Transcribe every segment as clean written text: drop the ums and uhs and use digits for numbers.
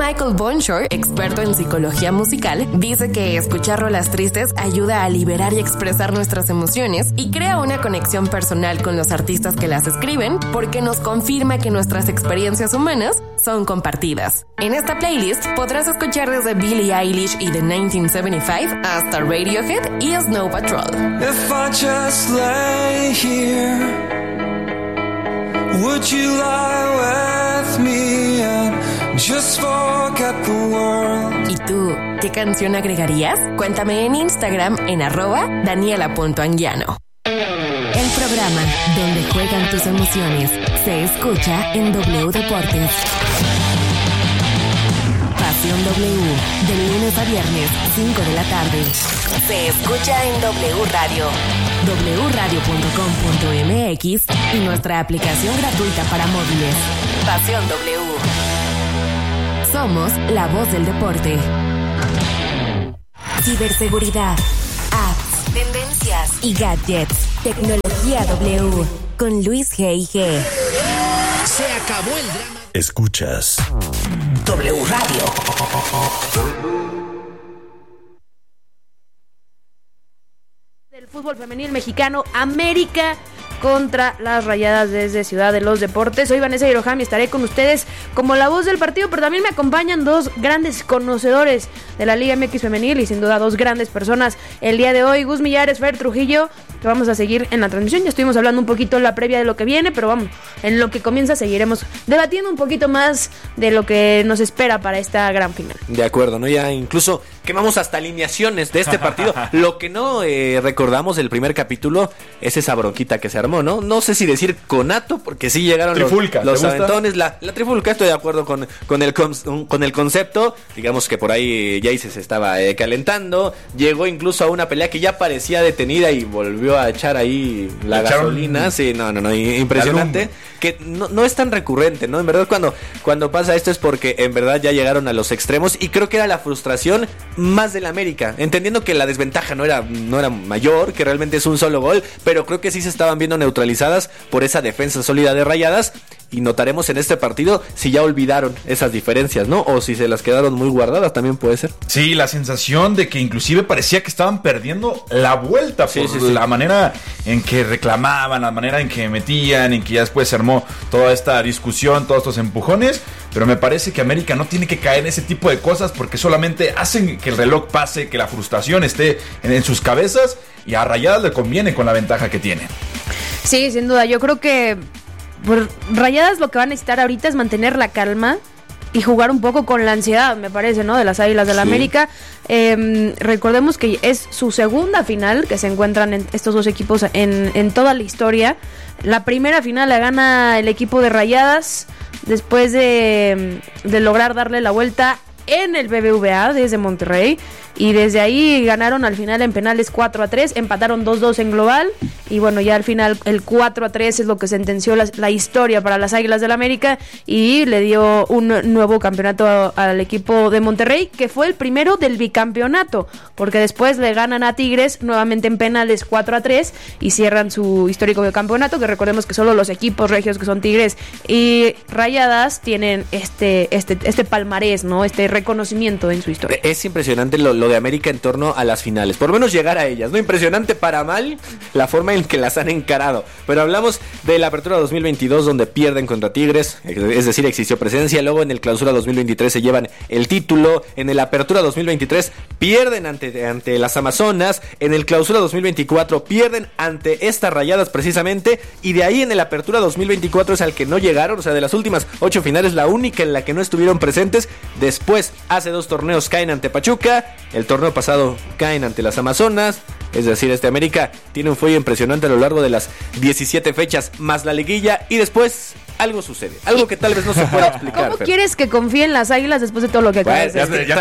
Michael Bonshore, experto en psicología musical, dice que escuchar rolas tristes ayuda a liberar y expresar nuestras emociones y crea una conexión personal con los artistas que las escriben porque nos confirma que nuestras experiencias humanas son compartidas. En esta playlist podrás escuchar desde Billie Eilish y The 1975 hasta Radiohead y Snow Patrol. If I just lay here, would you lie with me and just forget the world? ¿Y tú, qué canción agregarías? Cuéntame en Instagram en @daniela.anguiano. El programa donde juegan tus emociones se escucha en W Deportes. Pasión W, de lunes a viernes, 5 de la tarde. Se escucha en W Radio, wradio.com.mx y nuestra aplicación gratuita para móviles. Pasión W. Somos la voz del deporte. Ciberseguridad, apps, tendencias y gadgets. Tecnología W con Luis G.I.G. Se acabó el drama. Escuchas W Radio. Del fútbol femenil mexicano, América contra las Rayadas desde Ciudad de los Deportes. Soy Vanessa Hirohami, estaré con ustedes como la voz del partido, pero también me acompañan dos grandes conocedores de la Liga MX femenil y sin duda dos grandes personas el día de hoy. Gus Millares, Fer Trujillo, que vamos a seguir en la transmisión. Ya estuvimos hablando un poquito en la previa de lo que viene, pero vamos, en lo que comienza seguiremos debatiendo un poquito más de lo que nos espera para esta gran final. De acuerdo, ¿no? Ya incluso quemamos hasta alineaciones de este partido. Lo que no recordamos del primer capítulo es esa bronquita que se armó, ¿no? No sé si decir conato, porque sí llegaron trifulca, los aventones. La trifulca, estoy de acuerdo con el concepto. Digamos que por ahí Jayce se estaba calentando. Llegó incluso a una pelea que ya parecía detenida y volvió a echar ahí la gasolina. Sí, no, impresionante. Que no es tan recurrente, ¿no? En verdad, cuando pasa esto es porque en verdad ya llegaron a los extremos y creo que era la frustración más del América, entendiendo que la desventaja no era mayor, que realmente es un solo gol, pero creo que sí se estaban viendo neutralizadas por esa defensa sólida de Rayadas. Y notaremos en este partido si ya olvidaron esas diferencias, ¿no? O si se las quedaron muy guardadas, también puede ser. Sí, la sensación de que inclusive parecía que estaban perdiendo la vuelta por la manera en que reclamaban, la manera en que metían, en que ya después se armó toda esta discusión, todos estos empujones. Pero me parece que América no tiene que caer en ese tipo de cosas porque solamente hacen que el reloj pase, que la frustración esté en sus cabezas, y a Rayadas le conviene con la ventaja que tiene. Sí, sin duda, yo creo que por Rayadas lo que va a necesitar ahorita es mantener la calma y jugar un poco con la ansiedad, me parece, ¿no? De las Águilas del América. Recordemos que es su segunda final que se encuentran estos dos equipos en toda la historia. La primera final la gana el equipo de Rayadas después de lograr darle la vuelta en el BBVA desde Monterrey, y desde ahí ganaron al final en penales 4-3, empataron 2-2 en global, y bueno, ya al final el 4-3 es lo que sentenció la historia para las Águilas del América y le dio un nuevo campeonato al equipo de Monterrey, que fue el primero del bicampeonato, porque después le ganan a Tigres nuevamente en penales 4-3 y cierran su histórico campeonato, que recordemos que solo los equipos regios, que son Tigres y Rayadas, tienen este palmarés, ¿no? Este reconocimiento en su historia. Es impresionante lo de América en torno a las finales, por lo menos llegar a ellas, ¿no? Impresionante para mal la forma en que las han encarado, pero hablamos de la Apertura 2022 donde pierden contra Tigres, es decir, existió presencia. Luego en el Clausura 2023 se llevan el título, en el Apertura 2023 pierden ante las Amazonas, en el Clausura 2024 pierden ante estas Rayadas precisamente, y de ahí en el Apertura 2024 es al que no llegaron, o sea, de las últimas 8 finales la única en la que no estuvieron presentes. Después, hace 2 torneos caen ante Pachuca, el torneo pasado caen ante las Amazonas. Es decir, América tiene un fuelle impresionante a lo largo de las 17 fechas más la liguilla, y después algo sucede, algo que tal vez no se pueda explicar. ¿Cómo quieres que confíen las Águilas después de todo lo que acabas de decir?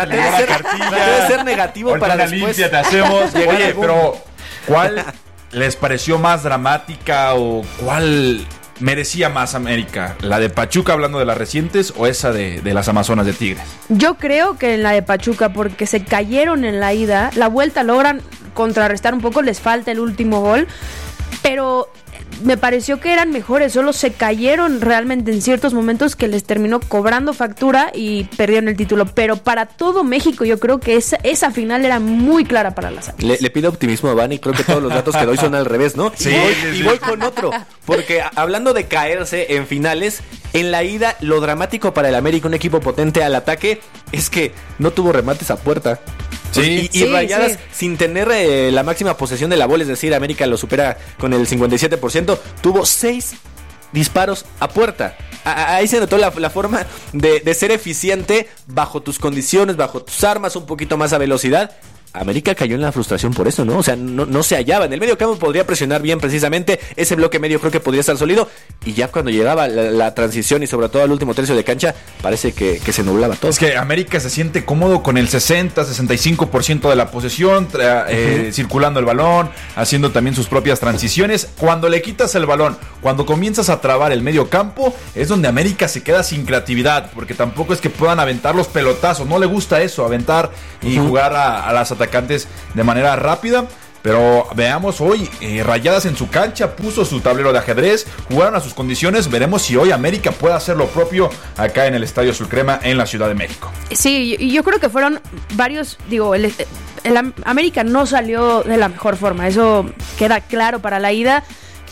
Debe ser negativo. Ahorita para después. Limpia te hacemos. Oye, pero ¿cuál les pareció más dramática o cuál merecía más América? ¿La de Pachuca, hablando de las recientes, o esa de las Amazonas de Tigres? Yo creo que en la de Pachuca, porque se cayeron en la ida. La vuelta logran contrarrestar un poco, les falta el último gol, pero me pareció que eran mejores, solo se cayeron realmente en ciertos momentos que les terminó cobrando factura y perdieron el título. Pero para todo México yo creo que esa final era muy clara para las Águilas. Le pido optimismo a Vani, creo que todos los datos que doy son al revés, ¿no? Sí, y voy con otro, porque hablando de caerse en finales, en la ida lo dramático para el América, un equipo potente al ataque, es que no tuvo remates a puerta. Sí. Y Rayadas, sin tener la máxima posesión de la bola, es decir, América lo supera con el 57%, tuvo 6 disparos a puerta. Ahí se notó la forma de ser eficiente bajo tus condiciones, bajo tus armas, un poquito más a velocidad. América cayó en la frustración por eso, ¿no? O sea, no se hallaba. En el medio campo podría presionar bien precisamente. Ese bloque medio creo que podría estar sólido. Y ya cuando llegaba la transición y sobre todo al último tercio de cancha, parece que se nublaba todo. Es que América se siente cómodo con el 60-65% de la posesión, circulando el balón, haciendo también sus propias transiciones. Cuando le quitas el balón, cuando comienzas a trabar el medio campo, es donde América se queda sin creatividad, porque tampoco es que puedan aventar los pelotazos. No le gusta eso, aventar y jugar a las atacantes de manera rápida. Pero veamos hoy, Rayadas en su cancha puso su tablero de ajedrez, jugaron a sus condiciones. Veremos si hoy América puede hacer lo propio acá en el Estadio Azul Crema en la Ciudad de México. Sí, y yo creo que fueron varios, el América no salió de la mejor forma, eso queda claro para la ida.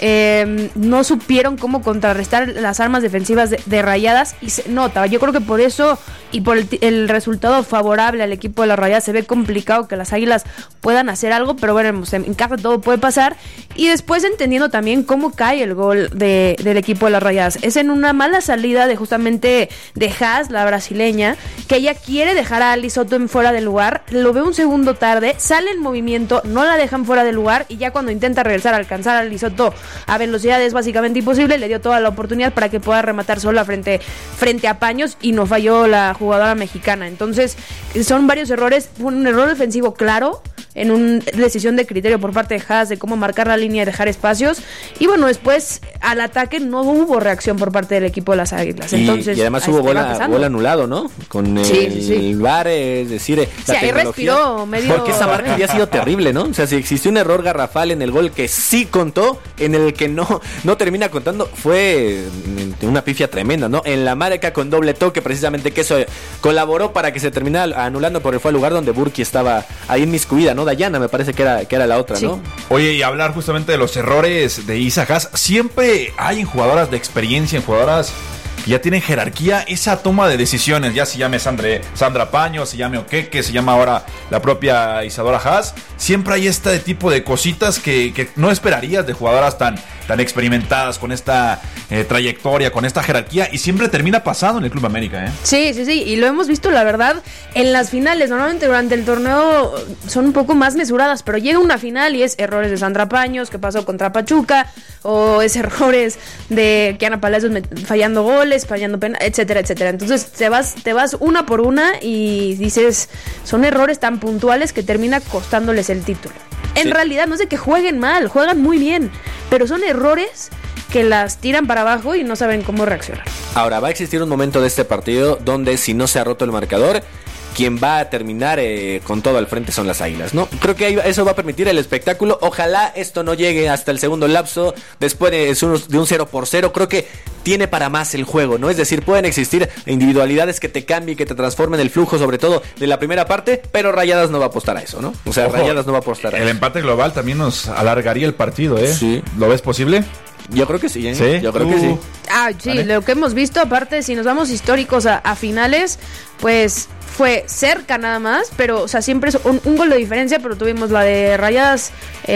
No supieron cómo contrarrestar las armas defensivas de Rayadas y se nota. Yo creo que por eso y por el resultado favorable al equipo de las Rayadas se ve complicado que las Águilas puedan hacer algo, pero bueno, en casa todo puede pasar. Y después entendiendo también cómo cae el gol del equipo de las Rayadas. Es en una mala salida de justamente de Haas, la brasileña, que ella quiere dejar a Ali Soto en fuera del lugar, lo ve un segundo tarde, sale en movimiento, no la dejan fuera del lugar y ya cuando intenta regresar a alcanzar a Ali Soto a velocidad es básicamente imposible, le dio toda la oportunidad para que pueda rematar sola frente a Paños y no falló la jugadora mexicana. Entonces son varios errores, un error defensivo claro en una decisión de criterio por parte de Haas de cómo marcar la línea y dejar espacios, y bueno, después al ataque no hubo reacción por parte del equipo de las Águilas. Entonces, y además hubo gol anulado, ¿no? Con el VAR, es decir, la ahí respiró medio. Porque esa marca había sido terrible, ¿no? O sea, si existió un error garrafal en el gol que sí contó, en el que no termina contando, fue una pifia tremenda, ¿no? En la marca con doble toque, precisamente que eso colaboró para que se terminara anulando, porque fue al lugar donde Burki estaba ahí inmiscuida, ¿no? Dayana me parece que era la otra, sí. ¿No? Oye, y hablar justamente de los errores de Isa Haas, siempre hay en jugadoras de experiencia, en jugadoras que ya tienen jerarquía, esa toma de decisiones, ya se llame Sandra Paño, se llame Oqueque, se llama ahora la propia Isadora Haas, siempre hay este tipo de cositas que no esperarías de jugadoras tan experimentadas, con esta trayectoria, con esta jerarquía, y siempre termina pasando en el Club América, ¿eh? Sí, y lo hemos visto, la verdad, en las finales. Normalmente durante el torneo son un poco más mesuradas, pero llega una final y es errores de Sandra Paños, que pasó contra Pachuca, o es errores de Kiana Palacios fallando goles, fallando penales, etcétera, etcétera. Entonces te vas una por una y dices, son errores tan puntuales que termina costándoles el título. En realidad no es de que jueguen mal, juegan muy bien, pero son errores que las tiran para abajo y no saben cómo reaccionar. Ahora, va a existir un momento de este partido donde, si no se ha roto el marcador, quien va a terminar con todo al frente son las Águilas, ¿no? Creo que eso va a permitir el espectáculo. Ojalá esto no llegue hasta el segundo lapso, después de un 0-0. Creo que tiene para más el juego, ¿no? Es decir, pueden existir individualidades que te cambien, que te transformen el flujo, sobre todo de la primera parte, pero Rayadas no va a apostar a eso, ¿no? O sea, Rayadas no va a apostar a eso. El empate global también nos alargaría el partido, ¿eh? Sí. ¿Lo ves posible? Yo creo que sí, ¿eh? ¿Sí? Yo creo que sí. Sí, ¿Vale? Lo que hemos visto, aparte, si nos vamos históricos a finales, pues fue cerca nada más, pero, o sea, siempre es un gol de diferencia, pero tuvimos la de Rayadas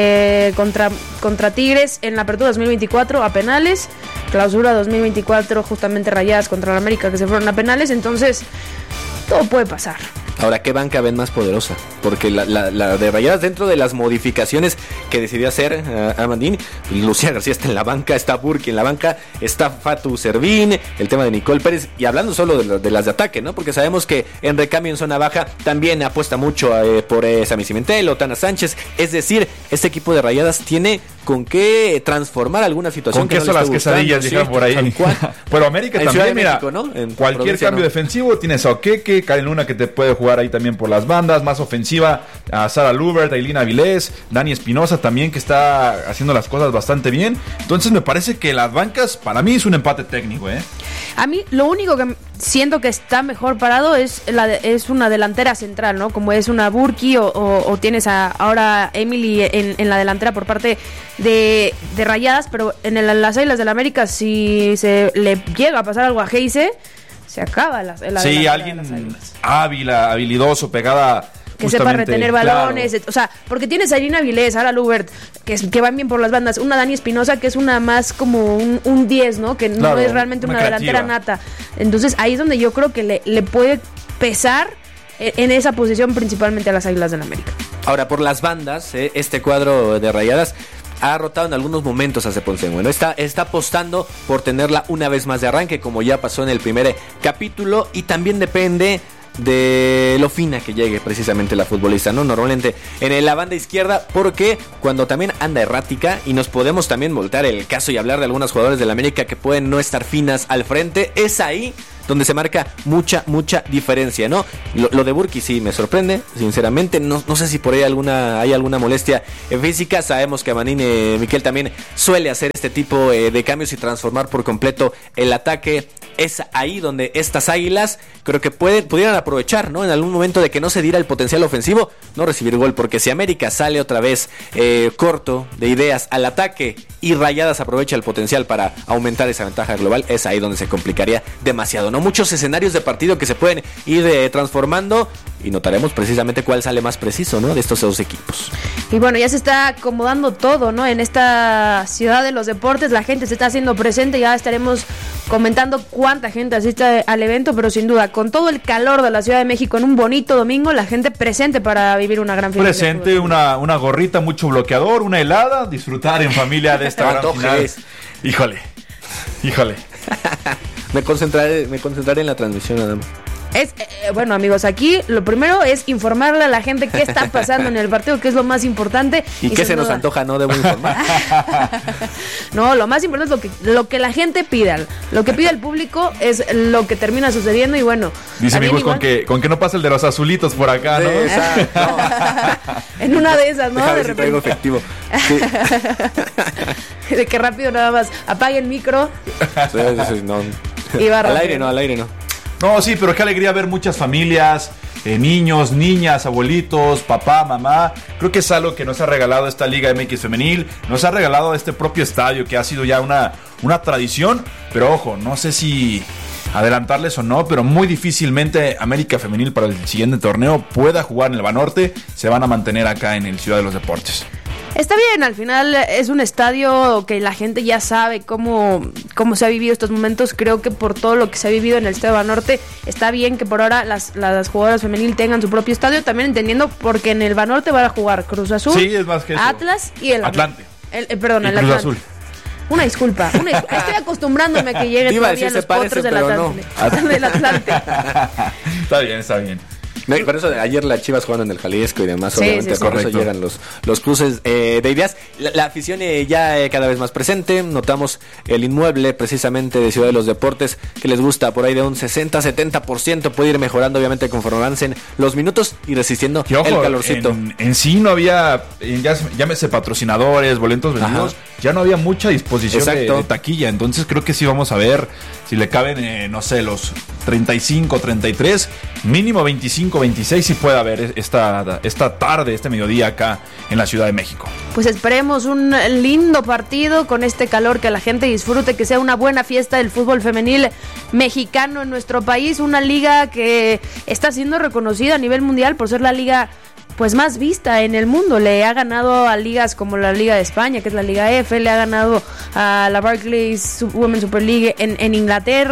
contra Tigres en la apertura 2024 a penales, clausura 2024 justamente Rayadas contra la América, que se fueron a penales. Entonces todo puede pasar. Ahora, ¿qué banca ven más poderosa? Porque la de Rayadas, dentro de las modificaciones que decidió hacer Amandín, Lucía García está en la banca, está Burki en la banca, está Fatu Servín, el tema de Nicole Pérez, y hablando solo de las de ataque, ¿no? Porque sabemos que en recambio en zona baja también apuesta mucho por Sami Cimentel o Tana Sánchez. Es decir, este equipo de Rayadas tiene con qué transformar alguna situación. Con queso las quesadillas, dijeron por ahí. Pero América en también, Ciudad de mira, México, ¿no? En cualquier provincia, cambio ¿no? defensivo, tienes a Oqueque, Karen Luna que te puede jugar ahí también por las bandas, más ofensiva, a Sara Lubert, a Ailina Avilés, Dani Espinosa también que está haciendo las cosas bastante bien. Entonces me parece que las bancas, para mí es un empate técnico, ¿eh? A mí lo único que siento que está mejor parado es una delantera central, ¿no? Como es una Burki o tienes ahora Emily en la delantera por parte de Rayadas, pero en las Águilas del la América, si se le llega a pasar algo a Heise, se acaba la sí, alguien hábil, habilidoso, pegada. Que sepa retener balones, claro. O sea, porque tienes a Ailina Avilés, Sara Lubert, que van bien por las bandas, una Dani Espinosa, que es una más como un 10, ¿no? Que claro, no es realmente una delantera nata. Entonces ahí es donde yo creo que le puede pesar en esa posición principalmente a las Águilas del la América. Ahora, por las bandas, este cuadro de Rayadas ha rotado en algunos momentos a Cepolcén. Bueno, está apostando por tenerla una vez más de arranque, como ya pasó en el primer capítulo, y también depende de lo fina que llegue precisamente la futbolista, ¿no? Normalmente en la banda izquierda, porque cuando también anda errática, y nos podemos también voltear el caso y hablar de algunos jugadores del América que pueden no estar finas al frente, es ahí donde se marca mucha diferencia, ¿no? Lo de Burki sí me sorprende, sinceramente. No sé si por ahí hay alguna molestia física. Sabemos que Manini Miquel también suele hacer este tipo de cambios y transformar por completo el ataque. Es ahí donde estas Águilas creo que pudieran aprovechar, ¿no? En algún momento de que no se diera el potencial ofensivo, no recibir gol, porque si América sale otra vez corto de ideas al ataque y Rayadas aprovecha el potencial para aumentar esa ventaja global, es ahí donde se complicaría demasiado, ¿no? Muchos escenarios de partido que se pueden ir transformando, y notaremos precisamente cuál sale más preciso, ¿no? De estos dos equipos. Y bueno, ya se está acomodando todo, ¿no? En esta ciudad de los deportes, la gente se está haciendo presente, ya estaremos comentando cuánta gente asiste al evento, pero sin duda, con todo el calor de la Ciudad de México en un bonito domingo, la gente presente para vivir una gran final. Presente, una gorrita, mucho bloqueador, una helada, disfrutar en familia de esta gran final. Híjole. Me concentraré en la transmisión nada más. Bueno, amigos, aquí lo primero es informarle a la gente qué está pasando en el partido, que es lo más importante. ¿Y qué se nos antoja? No debo informar. No, lo más importante es lo que la gente pida. Lo que pide el público es lo que termina sucediendo. Y bueno, dice mi Gus, con que no pase el de los azulitos por acá, ¿no? Exacto. En una de esas, ¿no? Déjame de repente traigo efectivo. Sí. De que rápido nada más apague el micro. Sí, no. Y va al aire no. No, sí, pero qué alegría ver muchas familias, niños, niñas, abuelitos, papá, mamá. Creo que es algo que nos ha regalado esta Liga MX Femenil, nos ha regalado este propio estadio que ha sido ya una tradición. Pero ojo, no sé si adelantarles o no, pero muy difícilmente América Femenil para el siguiente torneo pueda jugar en el Banorte. Se van a mantener acá en el Ciudad de los Deportes. Está bien, al final es un estadio que la gente ya sabe cómo se ha vivido estos momentos. Creo que por todo lo que se ha vivido en el Estadio Banorte, está bien que por ahora las jugadoras femenil tengan su propio estadio, también entendiendo porque en el Banorte van a jugar Cruz Azul, sí, es más que eso. Atlas y el Atlante. El Cruz Atlante. Azul. Una disculpa. Estoy acostumbrándome a que lleguen todavía los potros del Atlante. Del Atlante. Está bien. Por eso ayer las Chivas jugaron en el Jalisco y demás, obviamente por eso llegan los cruces de ideas. La afición ya cada vez más presente. Notamos el inmueble precisamente de Ciudad de los Deportes, que les gusta por ahí de un 60-70%, puede ir mejorando obviamente conforme avancen los minutos y resistiendo el calorcito. En sí no había, llámese patrocinadores, boletos vendidos, ya no había mucha disposición de taquilla, entonces creo que sí vamos a ver si le caben, no sé, los 35, 33, mínimo 25, 26 si puede haber esta tarde, este mediodía acá en la Ciudad de México. Pues esperemos un lindo partido con este calor, que la gente disfrute, que sea una buena fiesta del fútbol femenil mexicano en nuestro país, una liga que está siendo reconocida a nivel mundial por ser la liga pues más vista en el mundo. Le ha ganado a ligas como la Liga de España, que es la Liga F, le ha ganado a la Barclays Women's Super League en Inglaterra,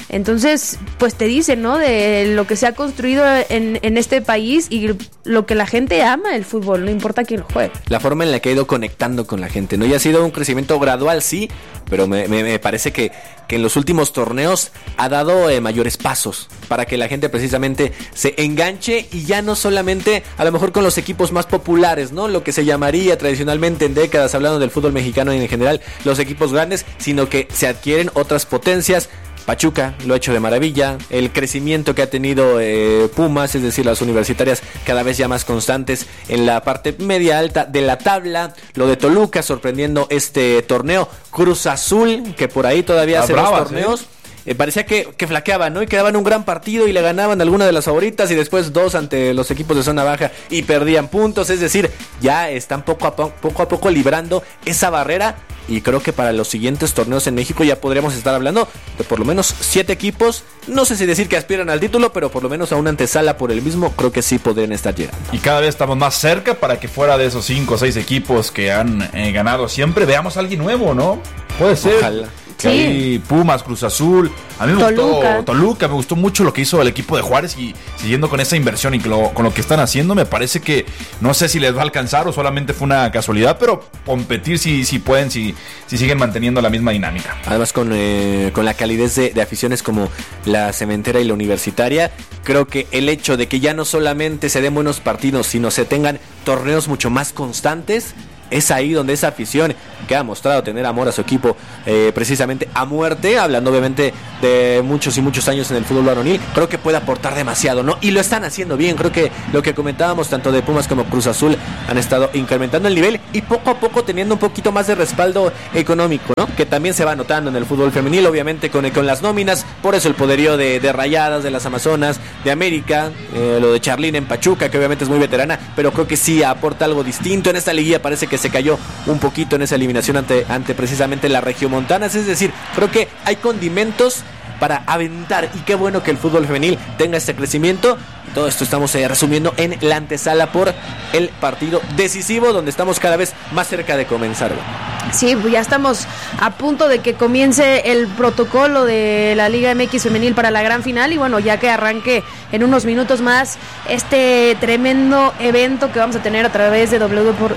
Entonces, pues te dice, ¿no? De lo que se ha construido en este país y lo que la gente ama el fútbol, no importa quién lo juegue. La forma en la que ha ido conectando con la gente, ¿no? Y ha sido un crecimiento gradual, sí, pero me parece que en los últimos torneos ha dado mayores pasos para que la gente precisamente se enganche y ya no solamente a lo mejor con los equipos más populares, ¿no? Lo que se llamaría tradicionalmente en décadas, hablando del fútbol mexicano y en general, los equipos grandes, sino que se adquieren otras potencias. Pachuca lo ha hecho de maravilla, el crecimiento que ha tenido Pumas, es decir, las universitarias cada vez ya más constantes en la parte media alta de la tabla, lo de Toluca sorprendiendo este torneo, Cruz Azul, que por ahí todavía hace dos torneos, parecía que flaqueaban, ¿no? Y quedaban un gran partido y le ganaban alguna de las favoritas y después 2 ante los equipos de zona baja y perdían puntos, es decir, ya están poco a poco librando esa barrera. Y creo que para los siguientes torneos en México ya podríamos estar hablando de por lo menos 7 equipos. No sé si decir que aspiran al título, pero por lo menos a una antesala por el mismo, creo que sí podrían estar llegando. Y cada vez estamos más cerca para que fuera de esos 5 o 6 equipos que han ganado siempre, veamos a alguien nuevo, ¿no? Puede ser. Ojalá. Sí. Ahí, Pumas, Cruz Azul. A mí me Toluca. gustó Toluca, me gustó mucho lo que hizo el equipo de Juárez y siguiendo con esa inversión y con lo que están haciendo, me parece que no sé si les va a alcanzar o solamente fue una casualidad, pero competir si pueden, si siguen manteniendo la misma dinámica. Además con la calidez de aficiones como la Cementera y la Universitaria, creo que el hecho de que ya no solamente se den buenos partidos, sino se tengan torneos mucho más constantes, es ahí donde esa afición que ha mostrado tener amor a su equipo precisamente a muerte, hablando obviamente de muchos y muchos años en el fútbol varonil, creo que puede aportar demasiado, ¿no? Y lo están haciendo bien, creo que lo que comentábamos tanto de Pumas como Cruz Azul han estado incrementando el nivel y poco a poco teniendo un poquito más de respaldo económico, ¿no? Que también se va notando en el fútbol femenil, obviamente con las nóminas, por eso el poderío de Rayadas, de las Amazonas, de América, lo de Charlín en Pachuca, que obviamente es muy veterana, pero creo que sí aporta algo distinto. En esta liguilla parece que se cayó un poquito en esa eliminación ante precisamente la Regiomontanas, es decir, creo que hay condimentos para aventar y qué bueno que el fútbol femenil tenga este crecimiento. Todo esto estamos resumiendo en la antesala por el partido decisivo donde estamos cada vez más cerca de comenzar. Sí, ya estamos a punto de que comience el protocolo de la Liga MX femenil para la gran final y bueno, ya que arranque en unos minutos más este tremendo evento que vamos a tener a través de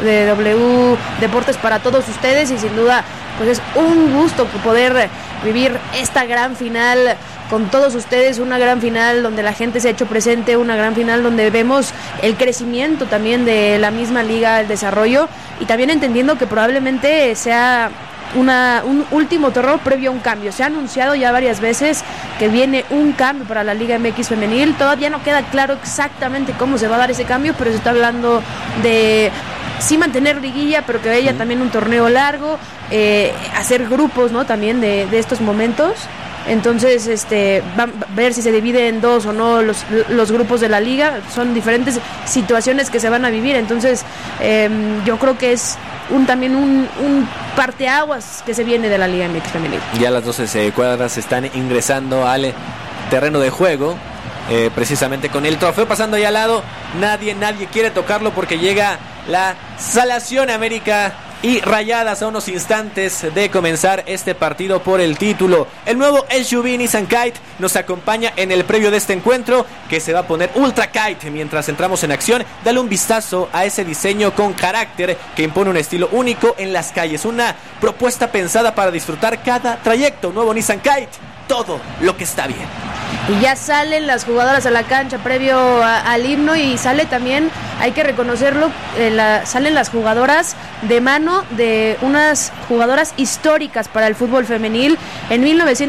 W Deportes para todos ustedes y sin duda pues es un gusto poder vivir esta gran final con todos ustedes, una gran final donde la gente se ha hecho presente, una gran final donde vemos el crecimiento también de la misma liga, el desarrollo y también entendiendo que probablemente sea un último torneo previo a un cambio. Se ha anunciado ya varias veces que viene un cambio para la Liga MX femenil, todavía no queda claro exactamente cómo se va a dar ese cambio, pero se está hablando de sí mantener liguilla, pero que haya también un torneo largo, hacer grupos, ¿no? También de estos momentos. Entonces, va a ver si se divide en 2 o no los grupos de la liga. Son diferentes situaciones que se van a vivir. Entonces, yo creo que es también un parteaguas que se viene de la Liga MX femenil. Ya las 12 cuadras están ingresando al terreno de juego. Precisamente con el trofeo pasando ahí al lado, nadie quiere tocarlo porque llega la Salación América y Rayadas a unos instantes de comenzar este partido por el título. El nuevo SUV Nissan Kite nos acompaña en el previo de este encuentro que se va a poner Ultra Kite mientras entramos en acción. Dale un vistazo a ese diseño con carácter que impone un estilo único en las calles, una propuesta pensada para disfrutar cada trayecto. Nuevo Nissan Kite, todo lo que está bien. Y ya salen las jugadoras a la cancha previo al himno y sale también, hay que reconocerlo, salen las jugadoras de mano de unas jugadoras históricas para el fútbol femenil. En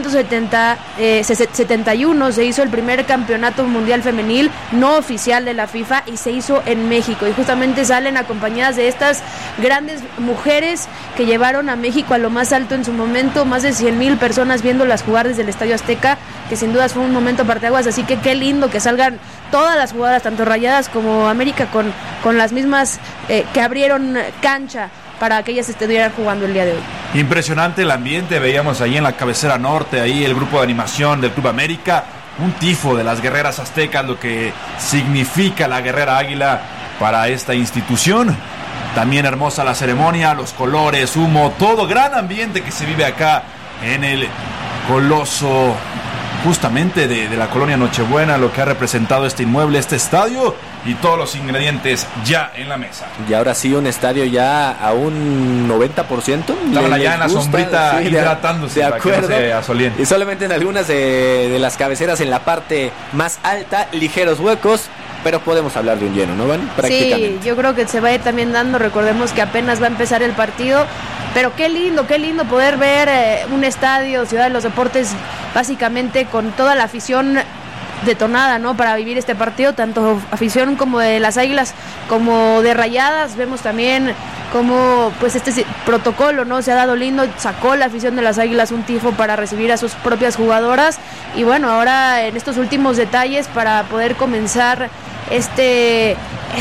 1971 se hizo el primer campeonato mundial femenil no oficial de la FIFA y se hizo en México. Y justamente salen acompañadas de estas grandes mujeres que llevaron a México a lo más alto en su momento, más de 100,000 personas viéndolas jugar desde el Estadio Azteca, que sin dudas fue un momento parteaguas, así que qué lindo que salgan todas las jugadoras, tanto Rayadas como América, con las mismas que abrieron cancha para que ellas estuvieran jugando el día de hoy. Impresionante el ambiente, veíamos ahí en la cabecera norte, ahí el grupo de animación del Club América, un tifo de las guerreras aztecas, lo que significa la guerrera águila para esta institución. También hermosa la ceremonia, los colores, humo, todo gran ambiente que se vive acá en el Coloso justamente de la colonia Nochebuena, lo que ha representado este inmueble, este estadio y todos los ingredientes ya en la mesa. Y ahora sí, un estadio ya a un 90%. Estaban allá en la sombrita, sí, hidratándose, de para que no acuerdo. se asolien. Y solamente en algunas de las cabeceras en la parte más alta, ligeros huecos, pero podemos hablar de un lleno, ¿no, Van? Sí, yo creo que se va a ir también dando. Recordemos que apenas va a empezar el partido, pero qué lindo poder ver un estadio, Ciudad de los Deportes, básicamente con toda la afición detonada, ¿no? Para vivir este partido, tanto afición como de las Águilas como de Rayadas. Vemos también cómo pues este protocolo, ¿no? Se ha dado lindo, sacó la afición de las Águilas un tifo para recibir a sus propias jugadoras, y bueno, ahora en estos últimos detalles para poder comenzar este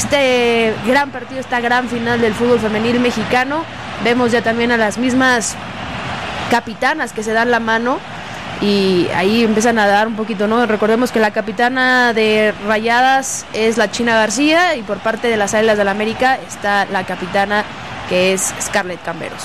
gran partido, esta gran final del fútbol femenil mexicano. Vemos ya también a las mismas capitanas que se dan la mano y ahí empiezan a dar un poquito, ¿no? Recordemos que la capitana de Rayadas es la China García, y por parte de las Águilas del América está la capitana, que es Scarlett Camberos.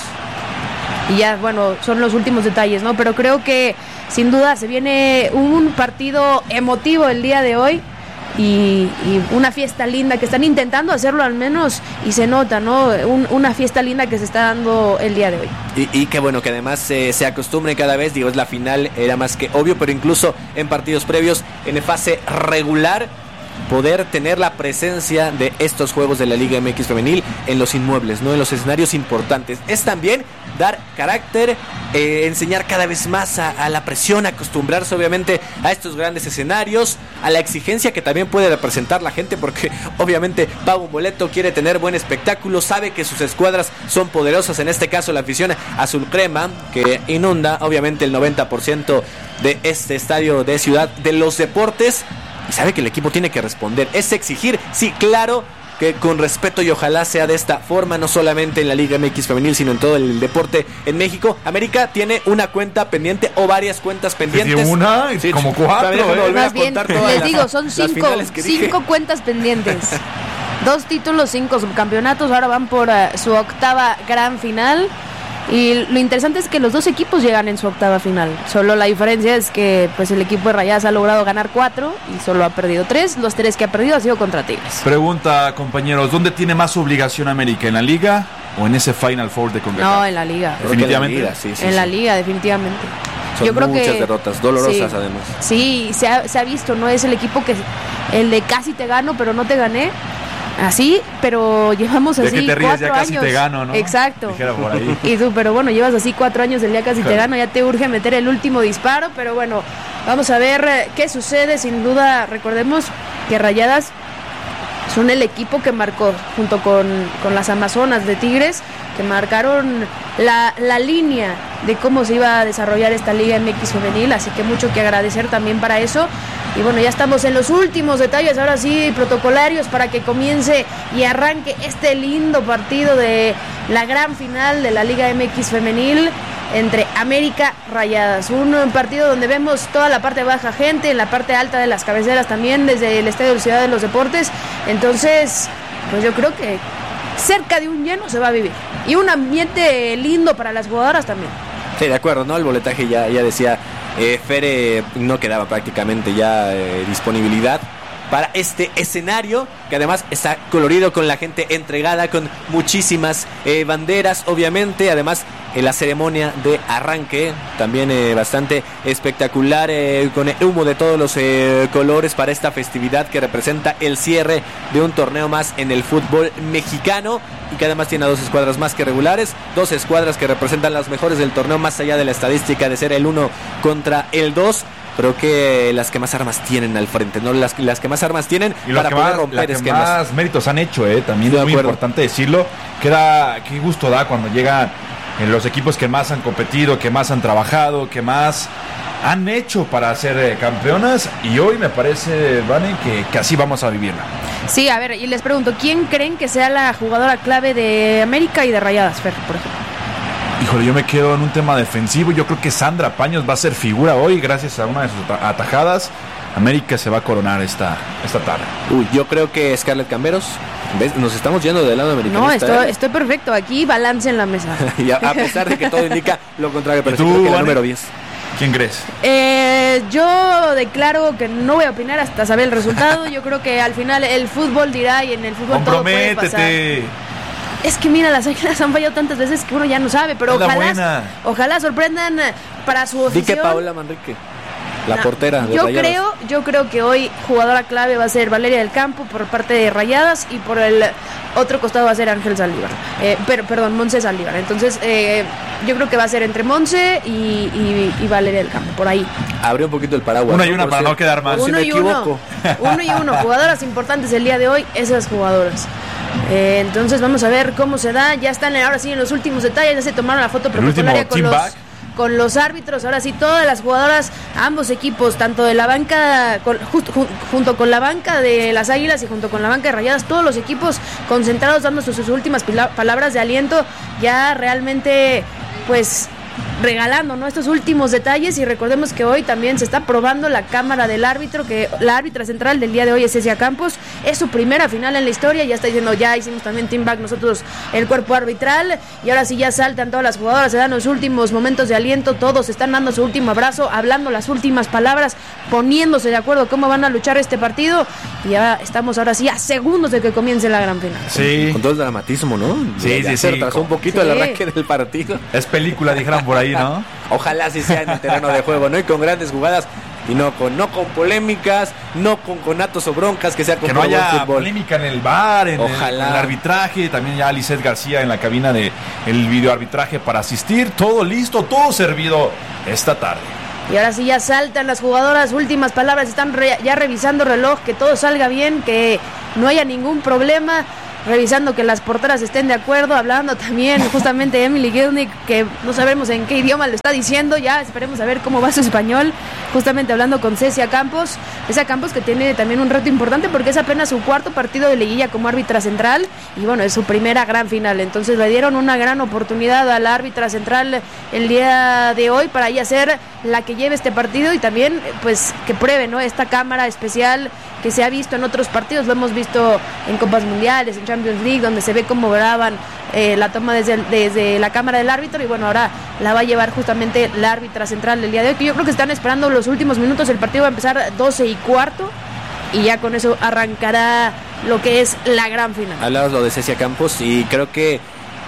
Y ya, bueno, son los últimos detalles, ¿no? Pero creo que sin duda se viene un partido emotivo el día de hoy. Y una fiesta linda, que están intentando hacerlo al menos, y se nota, ¿no? Una fiesta linda que se está dando el día de hoy. Y qué bueno que además se acostumbre cada vez, digo, es la final, era más que obvio, pero incluso en partidos previos, en fase regular, poder tener la presencia de estos juegos de la Liga MX Femenil en los inmuebles, ¿no? En los escenarios importantes. Es también dar carácter, enseñar cada vez más a la presión, acostumbrarse obviamente a estos grandes escenarios, a la exigencia que también puede representar la gente, porque obviamente paga un boleto, quiere tener buen espectáculo, sabe que sus escuadras son poderosas, en este caso la afición azul crema, que inunda obviamente el 90% de este estadio de Ciudad de los Deportes, y sabe que el equipo tiene que responder, es exigir, sí, claro, que con respeto, y ojalá sea de esta forma, no solamente en la Liga MX Femenil, sino en todo el deporte en México. América tiene una cuenta pendiente o varias cuentas pendientes. ¿Tiene una? Sí, como 4. Más bien, les digo, son 5 cuentas pendientes. 2 títulos, 5 subcampeonatos, ahora van por su octava gran final. Y lo interesante es que los dos equipos llegan en su octava final. Solo la diferencia es que pues el equipo de Rayadas ha logrado ganar 4 y solo ha perdido 3. Los 3 que ha perdido ha sido contra Tigres. Pregunta, compañeros, ¿dónde tiene más obligación América? ¿En la Liga o en ese Final Four de CONCACAF? No, en la Liga. Definitivamente. En la Liga, definitivamente. Son yo creo muchas que derrotas, dolorosas sí, además. Sí, se ha visto, ¿no? Es el equipo que el de casi te gano, pero no te gané. Así, pero llevamos así 4 años. De que te ríes, ya casi te gano, ¿no? Exacto. Dijera por ahí. Y tú, pero bueno, llevas así 4 años el día casi te gano, ya te urge meter el último disparo, pero bueno, vamos a ver qué sucede. Sin duda, recordemos que Rayadas son el equipo que marcó, junto con las Amazonas de Tigres, que marcaron la línea de cómo se iba a desarrollar esta Liga MX Femenil, así que mucho que agradecer también para eso. Y bueno, ya estamos en los últimos detalles, ahora sí, protocolarios, para que comience y arranque este lindo partido de la gran final de la Liga MX Femenil entre América Rayadas. Un partido donde vemos toda la parte baja gente, en la parte alta de las cabeceras también, desde el Estadio de Ciudad de los Deportes. Entonces, pues yo creo que cerca de un lleno se va a vivir. Y un ambiente lindo para las jugadoras también. Sí, de acuerdo, ¿no? El boletaje ya decía Fere, no quedaba prácticamente ya disponibilidad para este escenario, que además está colorido, con la gente entregada, con muchísimas banderas, obviamente. Además, la ceremonia de arranque también bastante espectacular, con el humo de todos los colores para esta festividad que representa el cierre de un torneo más en el fútbol mexicano, y que además tiene 2 escuadras más que regulares, 2 escuadras que representan las mejores del torneo, más allá de la estadística de ser el 1 contra el 2. Creo que las que más armas tienen al frente, ¿no? Las que más armas tienen y para poder romper esquemas. Más méritos han hecho, también es muy importante decirlo. Qué gusto da cuando llegan los equipos que más han competido, que más han trabajado, que más han hecho para ser campeonas. Y hoy me parece, Vane, que así vamos a vivirla. Sí, a ver, y les pregunto, ¿quién creen que sea la jugadora clave de América y de Rayadas, Fer, por ejemplo? Híjole, yo me quedo en un tema defensivo. Yo creo que Sandra Paños va a ser figura hoy gracias a una de sus atajadas. América se va a coronar esta tarde. Yo creo que Scarlett Camberos. ¿Ves? Nos estamos yendo del lado americano. No, estoy perfecto. Aquí balance en la mesa. Y a pesar de que todo indica lo contrario, pero sí creo que la número 10. ¿Quién crees? Yo declaro que no voy a opinar hasta saber el resultado. Yo creo que al final el fútbol dirá y en el fútbol todo puede pasar. Es que mira, las Águilas han fallado tantas veces que uno ya no sabe, pero ojalá sorprendan para su afición. Di que Paola Manrique, la portera de Rayadas. Yo creo que hoy jugadora clave va a ser Valeria del Campo por parte de Rayadas y por el otro costado va a ser Ángel Saldívar. Monse Saldívar. Entonces, yo creo que va a ser entre Monse y Valeria del Campo, por ahí. Abre un poquito el paraguas. Una y una para no quedar mal. Uno y uno. Jugadoras importantes el día de hoy, esas jugadoras. Entonces vamos a ver cómo se da. Ya están ahora sí en los últimos detalles. Ya se tomaron la foto protocolaria con los árbitros. Ahora sí, todas las jugadoras, ambos equipos, tanto de la banca, junto con la banca de las Águilas y junto con la banca de Rayadas, todos los equipos concentrados dando sus últimas palabras de aliento, ya realmente pues regalando, ¿no?, estos últimos detalles. Y recordemos que hoy también se está probando la cámara del árbitro, que la árbitra central del día de hoy es Cecia Campos. Es su primera final en la historia. Ya está diciendo, ya hicimos también team back nosotros, el cuerpo arbitral, y ahora sí ya saltan todas las jugadoras, se dan los últimos momentos de aliento, todos están dando su último abrazo, hablando las últimas palabras, poniéndose de acuerdo cómo van a luchar este partido. Y ya estamos ahora sí a segundos de que comience la gran final. Sí. Con todo el dramatismo, ¿no? Sí. Se retrasó un poquito el arranque del partido. Es película, dijeron por ahí, ¿no? Ojalá sí sea en el terreno de juego, ¿no? Y con grandes jugadas y no con polémicas, no con conatos o broncas, que sea con que no haya fútbol. Polémica en el VAR, en el arbitraje. También ya Lisette García en la cabina de el videoarbitraje para asistir. Todo listo, todo servido esta tarde. Y ahora sí ya saltan las jugadoras, últimas palabras, están ya revisando el reloj, que todo salga bien, que no haya ningún problema. Revisando que las porteras estén de acuerdo, hablando también justamente Emily Gilnick, que no sabemos en qué idioma lo está diciendo, ya esperemos a ver cómo va su español, justamente hablando con Cecia Campos, que tiene también un reto importante porque es apenas su cuarto partido de liguilla como árbitra central y bueno, es su primera gran final. Entonces le dieron una gran oportunidad a la árbitra central el día de hoy para ella ser la que lleve este partido y también pues que pruebe, ¿no?, esta cámara especial que se ha visto en otros partidos, lo hemos visto en Copas Mundiales, en Champions League, donde se ve cómo graban la toma desde la cámara del árbitro, y bueno, ahora la va a llevar justamente la árbitra central del día de hoy, que yo creo que están esperando los últimos minutos. El partido va a empezar 12:15 y ya con eso arrancará lo que es la gran final. Hablabas lo de Cecia Campos y creo que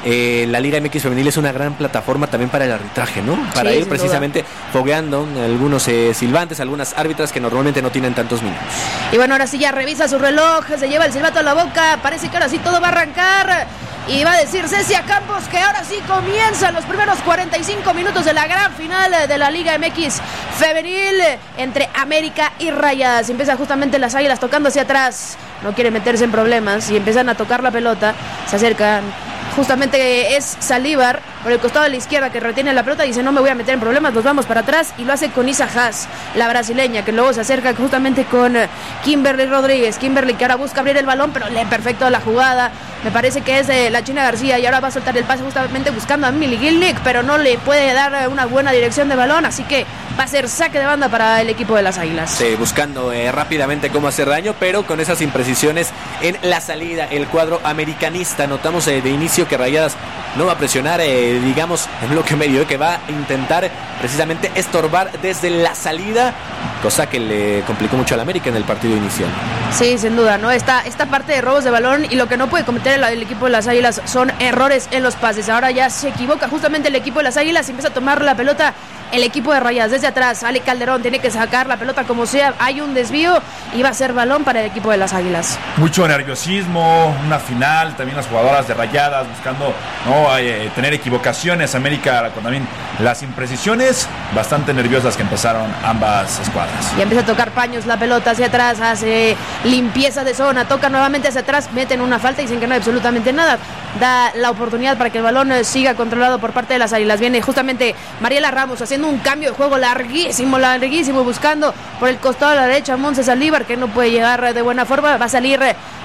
la Liga MX Femenil es una gran plataforma también para el arbitraje, ¿no? Para ir precisamente fogueando algunos silbantes, algunas árbitras que normalmente no tienen tantos minutos. Y bueno, ahora sí ya revisa su reloj, se lleva el silbato a la boca, parece que ahora sí todo va a arrancar. Y va a decir Cecia Campos que ahora sí comienzan los primeros 45 minutos de la gran final de la Liga MX Femenil entre América y Rayadas. Empieza justamente las Águilas tocando hacia atrás, no quieren meterse en problemas y empiezan a tocar la pelota, se acercan. Justamente es Saldívar por el costado de la izquierda que retiene la pelota y dice no me voy a meter en problemas, nos vamos para atrás, y lo hace con Isa Haas, la brasileña, que luego se acerca justamente con Kimberly Rodríguez. Kimberly que ahora busca abrir el balón, pero lee perfecto la jugada, me parece que es la China García, y ahora va a soltar el pase justamente buscando a Emily Gilnick, pero no le puede dar una buena dirección de balón, así que va a ser saque de banda para el equipo de las Águilas. Sí, buscando rápidamente cómo hacer daño, pero con esas imprecisiones en la salida. El cuadro americanista, notamos de inicio que Rayadas no va a presionar, digamos, en bloque medio, que va a intentar precisamente estorbar desde la salida, cosa que le complicó mucho al América en el partido inicial. Sí, sin duda, ¿no? Esta parte de robos de balón, y lo que no puede cometer el equipo de las Águilas son errores en los pases. Ahora ya se equivoca justamente el equipo de las Águilas y empieza a tomar la pelota el equipo de Rayadas desde atrás. Ale Calderón tiene que sacar la pelota como sea, hay un desvío y va a ser balón para el equipo de las Águilas. Mucho nerviosismo, una final, también las jugadoras de Rayadas buscando tener equivocaciones. América con también las imprecisiones, bastante nerviosas que empezaron ambas escuadras. Y empieza a tocar paños la pelota hacia atrás, hace limpieza de zona, toca nuevamente hacia atrás, meten una falta y dicen que no hay absolutamente nada. Da la oportunidad para que el balón siga controlado por parte de las Águilas. Viene justamente Mariela Ramos haciendo un cambio de juego larguísimo, buscando por el costado de la derecha a Monse Saldívar, que no puede llegar de buena forma. Va a salir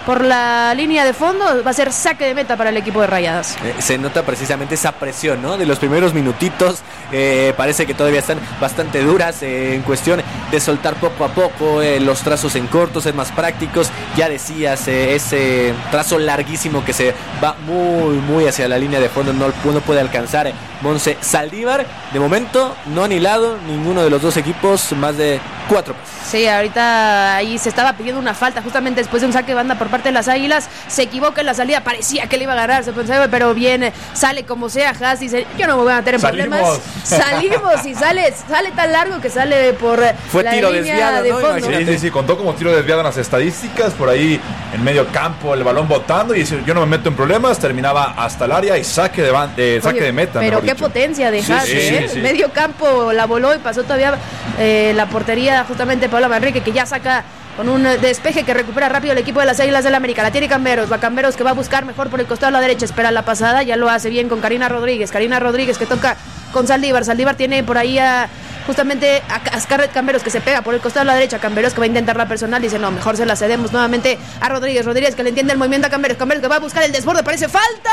por la línea de fondo. Va a ser saque de meta para el equipo de Rayadas. Se nota precisamente esa presión, ¿no? De los primeros minutitos. Parece que todavía están bastante duras en cuestión de soltar poco a poco los trazos en corto, ser más prácticos. Ya decías, ese trazo larguísimo que se va muy hacia la línea de fondo, no puede alcanzar Monse Saldívar. De momento no han hilado ninguno de los dos equipos más de 4 pases. Sí, ahorita ahí se estaba pidiendo una falta justamente después de un saque de banda por parte de las Águilas. Se equivoca en la salida, parecía que le iba a agarrar, se pensaba, pero bien, sale como sea. Haas dice, yo no me voy a meter en problemas. Salimos y sale tan largo que sale por Fue la tiro línea desviado, de ¿no? fondo. Sí, contó como tiro desviado en las estadísticas, por ahí en medio campo, el balón botando, y dice, yo no me meto en problemas, terminaba hasta el área y saque de meta. Pero qué potencia de Haas, sí. Medio campo la voló y pasó todavía la portería justamente Paola Manrique, que ya saca con un despeje que recupera rápido el equipo de las Águilas del América. La tiene Camberos, va Camberos que va a buscar mejor por el costado a la derecha, espera la pasada, ya lo hace bien con Karina Rodríguez que toca con Saldívar tiene por ahí justamente a Scarlett Camberos que se pega por el costado a la derecha. Camberos que va a intentar la personal, dice no, mejor se la cedemos nuevamente a Rodríguez que le entiende el movimiento a Camberos que va a buscar el desborde, parece